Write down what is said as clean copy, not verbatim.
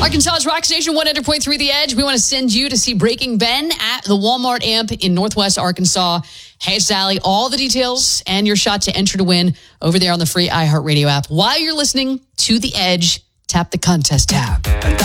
Arkansas's Rock Station 100.3 The Edge. We want to send you to see Breaking Ben at the Walmart Amp in Northwest Arkansas. Hey, Sally, all the details and your shot to enter to win over there on the free iHeartRadio app. While you're listening to The Edge, tap the contest tab.